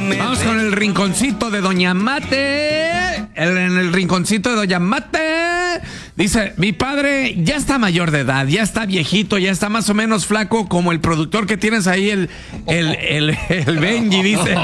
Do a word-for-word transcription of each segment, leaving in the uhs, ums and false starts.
Vamos con el rinconcito de Doña Mate. El, en el rinconcito de Doña Mate dice, mi padre ya está mayor de edad, ya está viejito, ya está más o menos flaco como el productor que tienes ahí, el, el, el, el, el Benji, dice.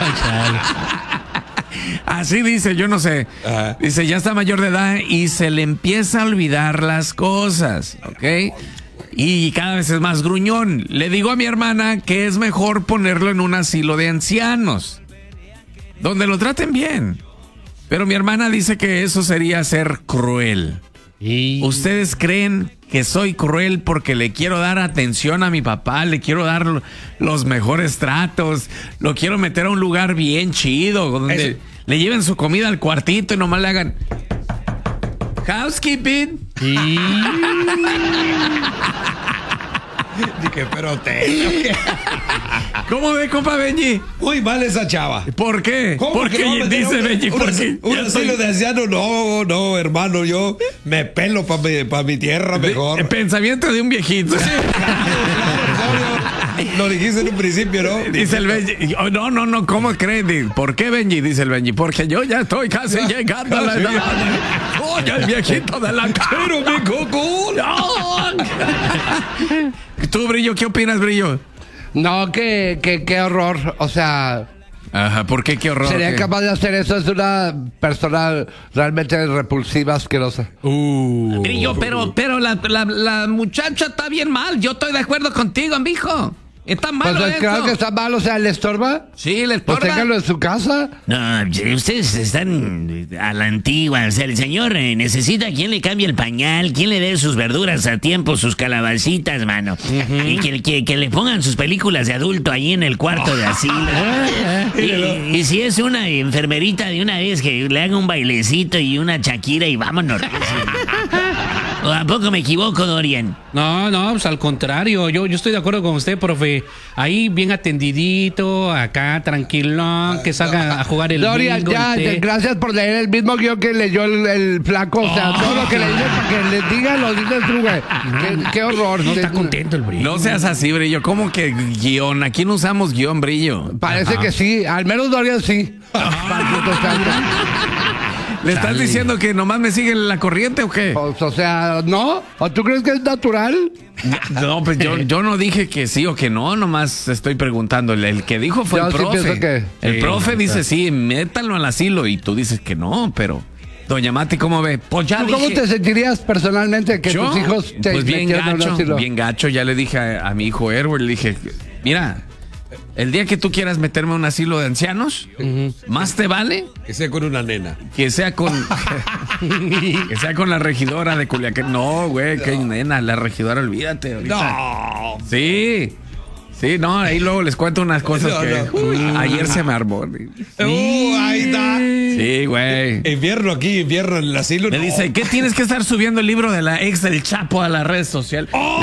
Así dice, yo no sé. Ajá. Dice, ya está mayor de edad y se le empieza a olvidar las cosas, ¿ok? Y cada vez es más gruñón. Le digo a mi hermana que es mejor ponerlo en un asilo de ancianos, donde lo traten bien. Pero mi hermana dice que eso sería ser cruel. ¿Y? ¿Ustedes creen que soy cruel porque le quiero dar atención a mi papá? Le quiero dar los mejores tratos. Lo quiero meter a un lugar bien chido, donde eso. Le lleven su comida al cuartito y nomás le hagan housekeeping. ¿Y? Dije, pero te... ¿Cómo ve, compa Benji? Muy mal esa chava. ¿Por qué? ¿Cómo Porque no dice Benji, un, un, un asilo de ancianos, no, no, hermano, yo me pelo para mi, pa mi tierra mejor. El pensamiento de un viejito. Sí. Lo dijiste en un principio, ¿no? Dice el Benji, oh, no, no, no, ¿cómo crees? ¿Por qué, Benji? Dice el Benji, porque yo ya estoy casi ya, llegando a la edad. Oye, el viejito de la cara. Pero mi coco. ¿Tú, Brillo, qué opinas, Brillo? No, que, que, qué horror, o sea... Ajá, ¿por qué qué horror? Sería ¿qué? capaz de hacer eso, es una persona realmente repulsiva, asquerosa. Uh, Brillo, pero, pero la, la, la muchacha está bien mal, yo estoy de acuerdo contigo, mijo. Está malo pues eso. Claro que está mal, o sea, ¿le estorba? Sí, le estorba. Pues téngalo en su casa. No, ustedes están a la antigua. O sea, el señor eh, necesita quien le cambie el pañal, quien le dé sus verduras a tiempo, sus calabacitas, mano. Uh-huh. Y que, que, que le pongan sus películas de adulto ahí en el cuarto de asilo. y, y si es una enfermerita de una vez, que le haga un bailecito y una Shakira y vámonos. ¿O a poco me equivoco, Dorian? No, no, pues al contrario, yo, yo estoy de acuerdo con usted, profe. Ahí bien atendidito, acá tranquilón, que salga a jugar el Dorian, bingo, ya, el gracias por leer el mismo guión que leyó el, el flaco. O sea, oh. todo lo que le dice para que le diga, lo dices tú, güey. No, qué, qué horror. No está contento el Brillo. No seas así, Brillo. ¿Cómo que guión? Aquí no usamos guión, Brillo. Parece Ajá. que sí, al menos Dorian sí. ¿Le estás Dale. diciendo que nomás me siguen la corriente o qué? Pues, o sea, ¿no? ¿O tú crees que es natural? No, pues yo, yo no dije que sí o que no, nomás estoy preguntando. El, el que dijo fue yo el profe. Sí que... El sí, profe dice sí, métanlo al asilo y tú dices que no, pero... Doña Mati, ¿cómo ve? Pues ya ¿Tú dije... ¿Cómo te sentirías personalmente que ¿Yo? tus hijos te pues bien metieran gacho, en un asilo? Bien gacho, ya le dije a, a mi hijo Erwin, le dije, mira... El día que tú quieras meterme a un asilo de ancianos, uh-huh. más te vale que sea con una nena. Que sea con que sea con la regidora de Culiacán. No, güey, no. Qué nena, la regidora, olvídate ahorita. No. Sí. Sí, no, ahí luego les cuento unas cosas no, que no. Uy, ayer se me armó. Uh, ahí está. Sí, güey. Invierno aquí, invierno en el asilo. Me no. dice, ¿qué tienes que estar subiendo el libro de la ex del Chapo a la red social? Oh.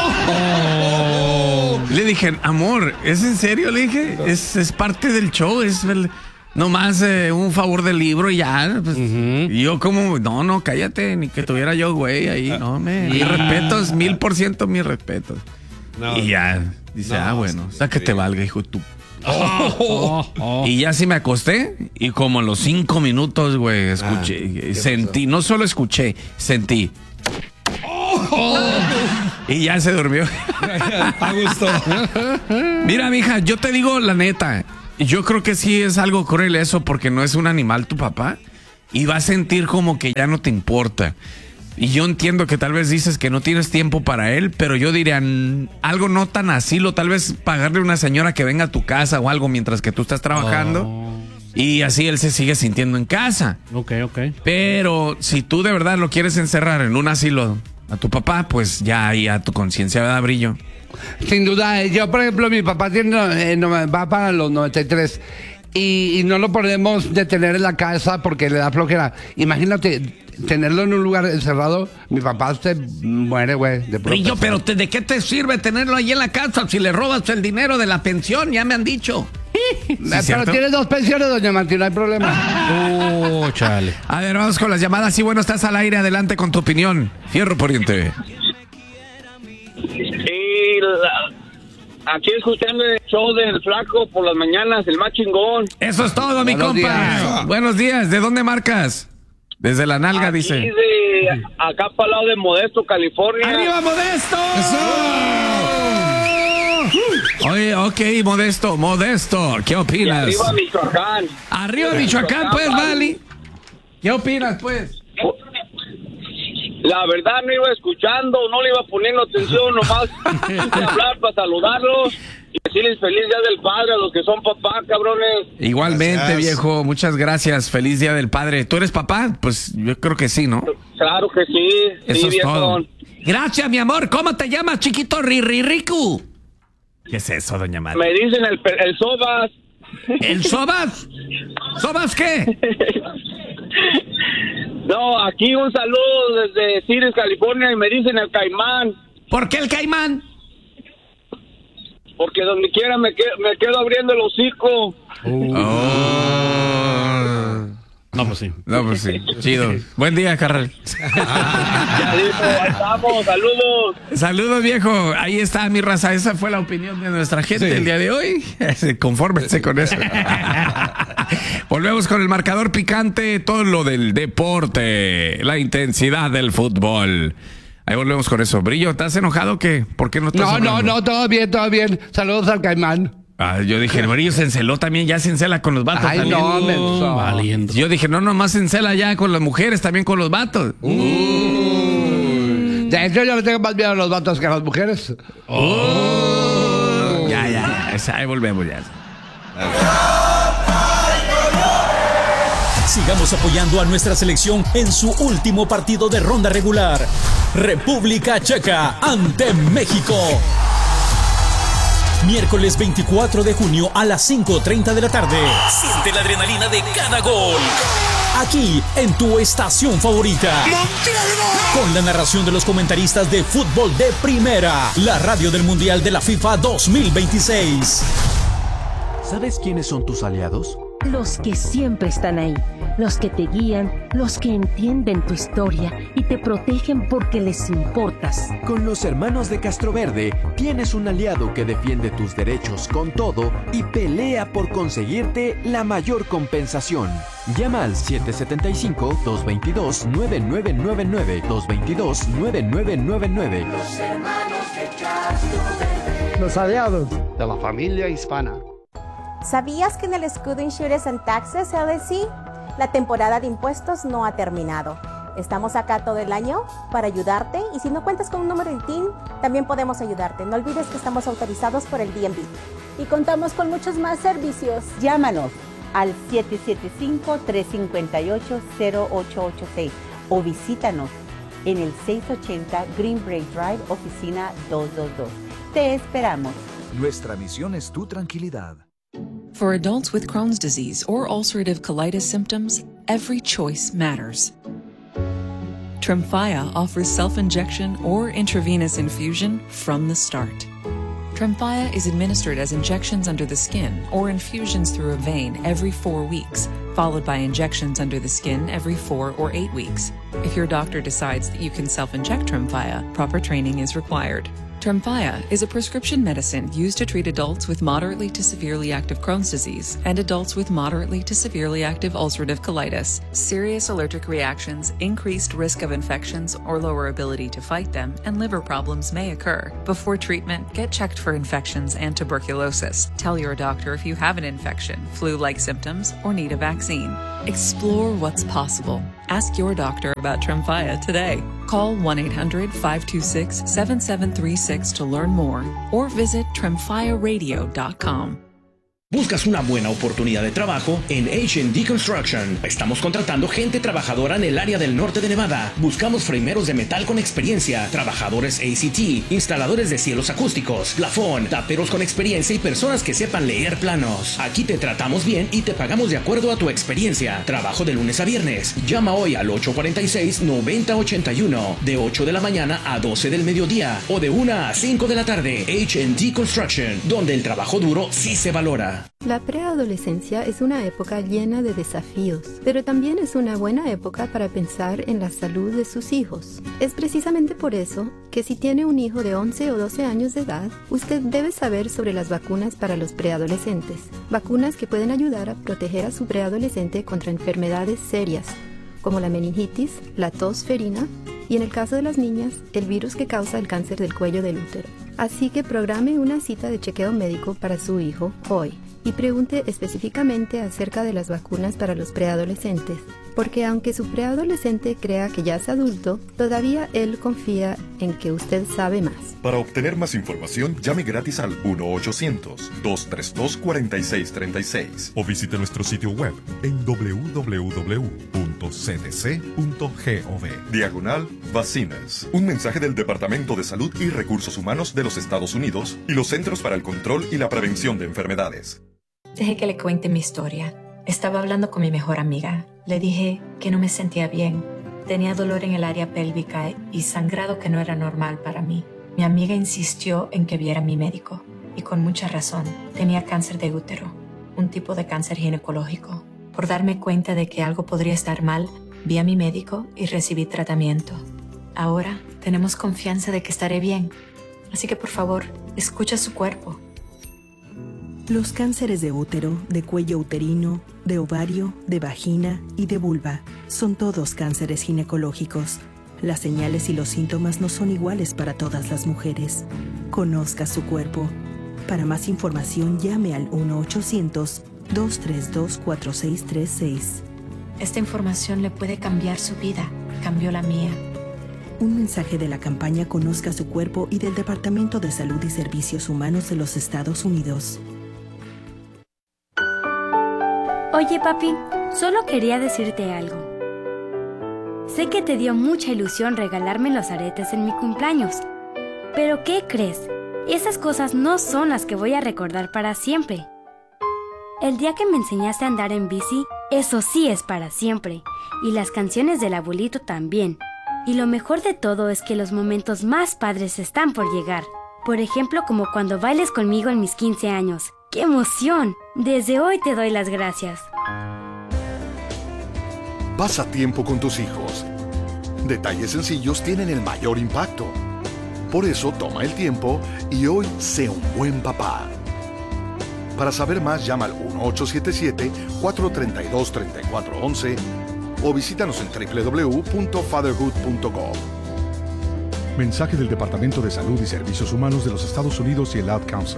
oh. Le dije, amor, ¿es en serio? Le dije, es, es parte del show, es el, nomás eh, un favor del libro y ya. Pues, uh-huh. Y yo como, no, no, cállate, ni que tuviera yo, güey, ahí, no, me. Mis respetos, mil por ciento mis respetos. No, y ya, dice, no, ah, bueno, o sea que te valga, hijo de tu... Oh, oh, oh. Y ya sí me acosté y como a los cinco minutos, güey, escuché, ah, sentí, pasó? No solo escuché, sentí. Oh. Y ya se durmió. A gusto. Mira, mija, yo te digo la neta. Yo creo que sí es algo cruel eso porque no es un animal tu papá. Y va a sentir como que ya no te importa. Y yo entiendo que tal vez dices que no tienes tiempo para él, pero yo diría algo no tan asilo, tal vez pagarle a una señora que venga a tu casa o algo mientras que tú estás trabajando. Oh. Y así él se sigue sintiendo en casa. Ok, ok. Pero si tú de verdad lo quieres encerrar en un asilo a tu papá, pues ya ahí a tu conciencia, ¿verdad, Brillo? Sin duda. Yo, por ejemplo, mi papá tiene, eh, va para los noventa y tres y, y no lo podemos detener en la casa porque le da flojera. Imagínate tenerlo en un lugar encerrado. Mi papá se muere, güey. Brillo, pero te, ¿de qué te sirve tenerlo ahí en la casa si le robas el dinero de la pensión? Ya me han dicho. ¿Sí, pero cierto? Tienes dos pensiones, doña Martín, no hay problema. Oh, chale. A ver, vamos con las llamadas. Sí, bueno, estás al aire, adelante con tu opinión. Fierro pariente. Sí, la, Aquí escuchando el show del Flaco por las mañanas, el más chingón. Eso es todo, mi Buenos compa. días. Buenos días. ¿De dónde marcas? Desde la nalga, Aquí dice. de acá para el lado de Modesto, California. ¡Arriba, Modesto! Oye, ok, Modesto, Modesto. ¿Qué Y opinas? arriba Michoacán. Arriba, Michoacán, pues, Vali. ¿Qué opinas, pues? La verdad no iba escuchando, no le iba poniendo atención, nomás quise hablar para saludarlos y decirles feliz día del padre a los que son papás, cabrones. Igualmente, Gracias. viejo. Muchas gracias. Feliz Día del Padre. ¿Tú eres papá? Pues yo creo que sí, ¿no? Claro que sí, Eso sí, es viejo. todo. Gracias, mi amor. ¿Cómo te llamas, chiquito Riririku? ¿Qué es eso, doña Mari? Me dicen el, pe- el Sobas. ¿El Sobas? ¿Sobas qué? No, aquí un saludo desde Sirius, California, y me dicen el Caimán, ¿Por qué el caimán? porque donde quiera me, que- me quedo abriendo el hocico. No, pues sí. No, pues sí. Chido. Buen día, carnal. Ya dijo, ahí estamos, saludos. Saludos, viejo. Ahí está mi raza. Esa fue la opinión de nuestra gente Sí. el día de hoy. Confórmense con eso. Volvemos con el marcador picante, todo lo del deporte, la intensidad del fútbol. Ahí volvemos con eso. Brillo, ¿estás enojado o qué? ¿Por qué no estás No, no, hablando? no, todo bien, todo bien. Saludos al Caimán. Ah, yo dije, el Brillo se enceló también, ya se encela con los vatos Ay, también. no, menso. Valiendo. Yo dije, no, nomás se encela ya con las mujeres, también con los vatos. De hecho, yo le tengo más miedo a los vatos que a las mujeres. Ya, ya, ya. Ahí volvemos ya. Sigamos apoyando a nuestra selección en su último partido de ronda regular. República Checa ante México. Miércoles veinticuatro de junio a las cinco treinta de la tarde. Siente la adrenalina de cada gol. Aquí en tu estación favorita. Con la narración de los comentaristas de fútbol de primera. La radio del Mundial de la FIFA dos mil veintiséis. ¿Sabes quiénes son tus aliados? Los que siempre están ahí, los que te guían, los que entienden tu historia y te protegen porque les importas. Con los hermanos de Castroverde tienes un aliado que defiende tus derechos con todo y pelea por conseguirte la mayor compensación. Llama al siete siete cinco, dos dos dos, nueve nueve nueve nueve, dos dos dos, nueve nueve nueve nueve. Los hermanos de Castroverde. Los aliados de la familia hispana. ¿Sabías que en el Escudo Insurance and Taxes L L C la temporada de impuestos no ha terminado? Estamos acá todo el año para ayudarte y si no cuentas con un número de T I N, también podemos ayudarte. No olvides que estamos autorizados por el D M V. Y contamos con muchos más servicios. Llámanos al siete siete cinco, tres cinco ocho, cero ocho ocho seis o visítanos en el seiscientos ochenta Green Bay Drive, oficina doscientos veintidós. Te esperamos. Nuestra misión es tu tranquilidad. For adults with Crohn's disease or ulcerative colitis symptoms, every choice matters. Tremfya offers self-injection or intravenous infusion from the start. Tremfya is administered as injections under the skin or infusions through a vein every four weeks, followed by injections under the skin every four or eight weeks. If your doctor decides that you can self-inject Tremfya, proper training is required. Tremfya is a prescription medicine used to treat adults with moderately to severely active Crohn's disease and adults with moderately to severely active ulcerative colitis. Serious allergic reactions, increased risk of infections or lower ability to fight them, and liver problems may occur. Before treatment, get checked for infections and tuberculosis. Tell your doctor if you have an infection, flu-like symptoms, or need a vaccine. Explore what's possible. Ask your doctor about Tremfya today. Call one eight hundred, five two six, seven seven three six to learn more or visit tremfya radio dot com. ¿Buscas una buena oportunidad de trabajo? En H and D Construction estamos contratando gente trabajadora en el área del norte de Nevada. Buscamos frameros de metal con experiencia, trabajadores A C T, instaladores de cielos acústicos, plafón, taperos con experiencia y personas que sepan leer planos. Aquí te tratamos bien y te pagamos de acuerdo a tu experiencia. Trabajo de lunes a viernes. Llama hoy al ocho cuatro seis, nueve cero ocho uno, de ocho de la mañana a doce del mediodía o de una a cinco de la tarde. H and D Construction, donde el trabajo duro sí se valora. vida. La preadolescencia es una época llena de desafíos, pero también es una buena época para pensar en la salud de sus hijos. Es precisamente por eso que si tiene un hijo de once o doce años de edad, usted debe saber sobre las vacunas para los preadolescentes. Vacunas que pueden ayudar a proteger a su preadolescente contra enfermedades serias, como la meningitis, la tos ferina y, en el caso de las niñas, el virus que causa el cáncer del cuello del útero. Así que programe una cita de chequeo médico para su hijo hoy y pregunte específicamente acerca de las vacunas para los preadolescentes, porque aunque su preadolescente crea que ya es adulto, todavía él confía en que usted sabe más. Para obtener más información, llame gratis al uno ochocientos, dos tres dos, cuatro seis tres seis o visite nuestro sitio web en doble u doble u doble u punto c d c punto gov. Diagonal Vacinas. Un mensaje del Departamento de Salud y Recursos Humanos de los Estados Unidos y los Centros para el Control y la Prevención de Enfermedades. Dejé que le cuente mi historia. Estaba hablando con mi mejor amiga. Le dije que no me sentía bien. Tenía dolor en el área pélvica y sangrado que no era normal para mí. Mi amiga insistió en que viera a mi médico. Y con mucha razón. Tenía cáncer de útero, un tipo de cáncer ginecológico. Por darme cuenta de que algo podría estar mal, vi a mi médico y recibí tratamiento. Ahora tenemos confianza de que estaré bien. Así que por favor, escucha su cuerpo. Los cánceres de útero, de cuello uterino, de ovario, de vagina y de vulva son todos cánceres ginecológicos. Las señales y los síntomas no son iguales para todas las mujeres. Conozca su cuerpo. Para más información, llame al uno ochocientos, dos tres dos, cuatro seis tres seis. Esta información le puede cambiar su vida. Cambió la mía. Un mensaje de la campaña Conozca su cuerpo y del Departamento de Salud y Servicios Humanos de los Estados Unidos. Oye, papi, solo quería decirte algo. Sé que te dio mucha ilusión regalarme los aretes en mi cumpleaños. Pero ¿qué crees? Esas cosas no son las que voy a recordar para siempre. El día que me enseñaste a andar en bici, eso sí es para siempre. Y las canciones del abuelito también. Y lo mejor de todo es que los momentos más padres están por llegar. Por ejemplo, como cuando bailes conmigo en mis quince años. ¡Qué emoción! Desde hoy te doy las gracias. Pasa tiempo con tus hijos. Detalles sencillos tienen el mayor impacto. Por eso toma el tiempo y hoy sé un buen papá. Para saber más, llama al uno ocho siete siete, cuatro tres dos, tres cuatro uno uno o visítanos en doble u doble u doble u punto fatherhood punto gov. Mensaje del Departamento de Salud y Servicios Humanos de los Estados Unidos y el Ad Council.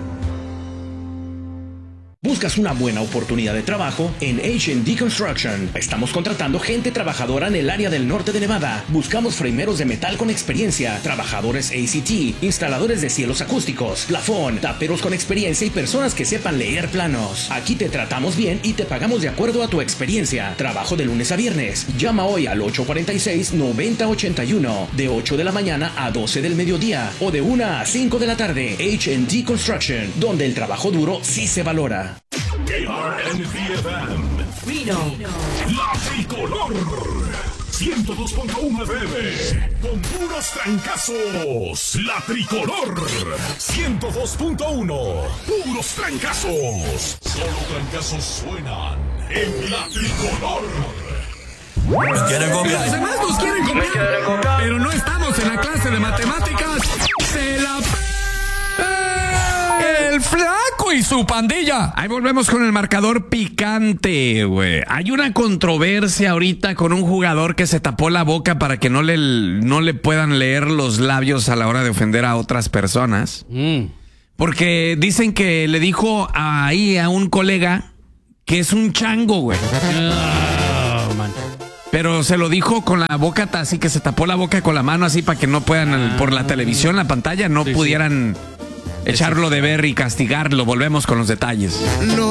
¿Buscas una buena oportunidad de trabajo? En H and D Construction estamos contratando gente trabajadora en el área del norte de Nevada. Buscamos frameros de metal con experiencia, trabajadores A C T, instaladores de cielos acústicos, plafón, taperos con experiencia y personas que sepan leer planos. Aquí te tratamos bien y te pagamos de acuerdo a tu experiencia. Trabajo de lunes a viernes. Llama hoy al ocho cuatro seis, nueve cero ocho uno, de ocho de la mañana a doce del mediodía o de una a cinco de la tarde. H and D Construction, donde el trabajo duro sí se valora. K R N T F M Reno, la tricolor ciento dos punto uno F M con puros trancazos. La tricolor ciento dos punto uno, puros trancazos. Solo trancazos suenan en la tricolor. Me quieren copiar. Los demás nos quieren copiar, pero no estamos en la clase de matemáticas. Se la el flaco y su pandilla. Ahí volvemos con el marcador picante, güey. Hay una controversia ahorita con un jugador que se tapó la boca para que no le, no le puedan leer los labios a la hora de ofender a otras personas. Mm. Porque dicen que le dijo ahí a un colega que es un chango, güey. Oh, man. Pero se lo dijo con la boca así, que se tapó la boca con la mano así para que no puedan, ah, por la televisión, la pantalla, no sí, pudieran... Sí. Echarlo de ver y castigarlo. Volvemos con los detalles. No.